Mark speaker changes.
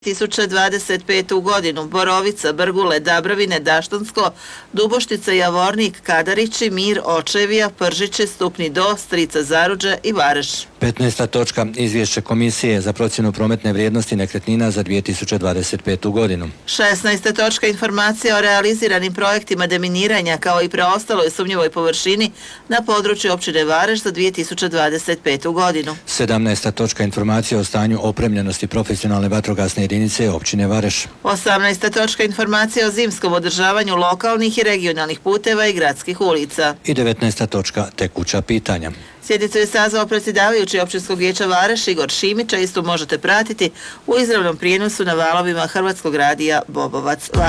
Speaker 1: 2025. godinu Borovica, Brgule, Dabrovine, Daštansko, Duboštica, Javornik, Kadarići, Mir, Očevija, Pržiće, Stupni Do, Strica Zaruđe i Vareš.
Speaker 2: 15. točka. Izvješće Komisije za procjenu prometne vrijednosti nekretnina za 2025. godinu.
Speaker 1: 16. točka. Informacija o realiziranim projektima deminiranja kao i preostaloj sumnjivoj površini na području općine Vareš za 2025. godinu.
Speaker 2: 17. točka. Informacija o stanju opremljenosti profesionalne vatrogasne jedinice općine Vareš.
Speaker 1: 18. točka. Informacija o zimskom održavanju lokalnih i regionalnih puteva i gradskih ulica.
Speaker 2: I 19. točka. Tekuća pitanja.
Speaker 1: Sjednicu je sazvao predsjedavajući općinskog vijeća Vareš Igor Šimić, a istu možete pratiti u izravnom prijenosu na valovima Hrvatskog radija Bobovac.